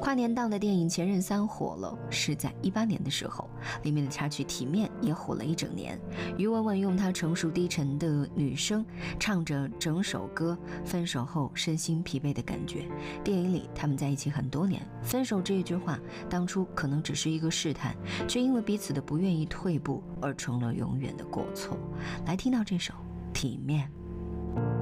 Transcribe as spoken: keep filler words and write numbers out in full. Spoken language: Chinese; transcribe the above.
跨年档的电影《前任三》火了，是在一八年的时候，里面的插曲《体面》也火了一整年。于文文用她成熟低沉的女声，唱着整首歌分手后身心疲惫的感觉。电影里他们在一起很多年，分手这一句话当初可能只是一个试探，却因为彼此的不愿意退步而成了永远的过错。来听到这首《体面》。